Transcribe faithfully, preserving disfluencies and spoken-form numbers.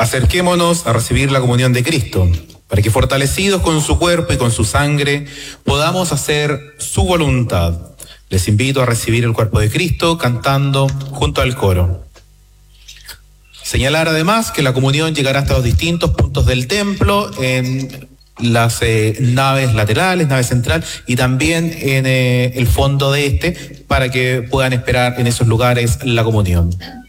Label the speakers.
Speaker 1: Acerquémonos a recibir la comunión de Cristo, para que fortalecidos con su cuerpo y con su sangre podamos hacer su voluntad. Les invito a recibir el cuerpo de Cristo cantando junto al coro. Señalar además que la comunión llegará hasta los distintos puntos del templo, en las eh, naves laterales, nave central y también en eh, el fondo de este, para que puedan esperar en esos lugares la comunión.